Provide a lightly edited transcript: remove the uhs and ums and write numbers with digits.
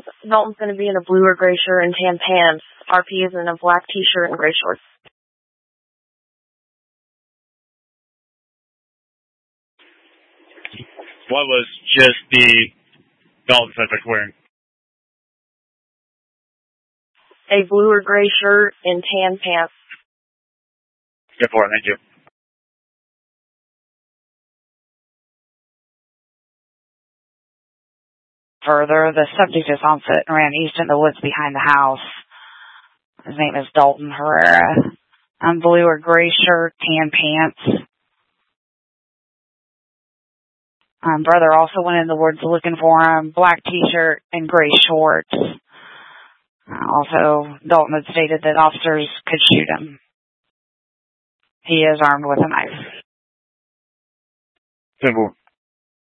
Dalton's going to be in a blue or gray shirt and tan pants. RP is in a black t-shirt and gray shorts. What was just the Dalton suspect wearing? A blue or gray shirt and tan pants. Good for it, thank you. Further, the subject is on foot and ran east in the woods behind the house. His name is Dalton Herrera. Blue or gray shirt, tan pants. Brother also went in the woods looking for him. Black t-shirt and gray shorts. Also, Dalton had stated that officers could shoot him. He is armed with a knife. Simple.